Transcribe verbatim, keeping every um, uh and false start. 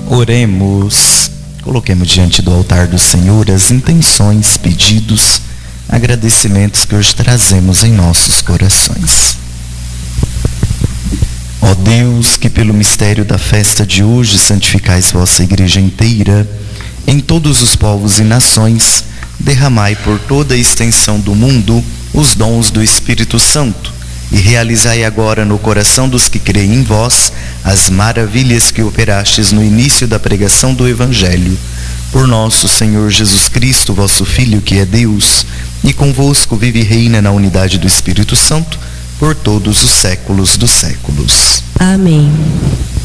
Oremos. Coloquemos diante do altar do Senhor as intenções, pedidos, agradecimentos que hoje trazemos em nossos corações. Ó Deus, que pelo mistério da festa de hoje santificais vossa Igreja inteira, em todos os povos e nações, derramai por toda a extensão do mundo os dons do Espírito Santo e realizai agora no coração dos que creem em vós as maravilhas que operastes no início da pregação do Evangelho. Por nosso Senhor Jesus Cristo, vosso Filho, que é Deus, e convosco vive e reina na unidade do Espírito Santo, por todos os séculos dos séculos. Amém.